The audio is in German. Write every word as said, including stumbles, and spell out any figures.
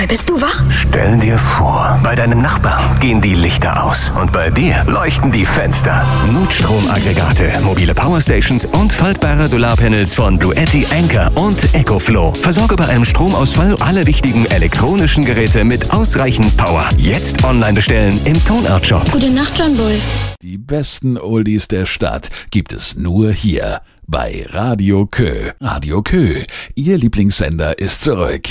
bist du wach? Stell dir vor, bei deinem Nachbarn gehen die Lichter aus und bei dir leuchten die Fenster. Notstromaggregate, mobile Powerstations und faltbare Solarpanels von Bluetti, Anker und EcoFlow. Versorge bei einem Stromausfall alle wichtigen elektronischen Geräte mit ausreichend Power. Jetzt online bestellen im Tonart-Shop. Gute Nacht, John Bull. Die besten Oldies der Stadt gibt es nur hier bei Radio Kö. Radio Kö, Ihr Lieblingssender ist zurück.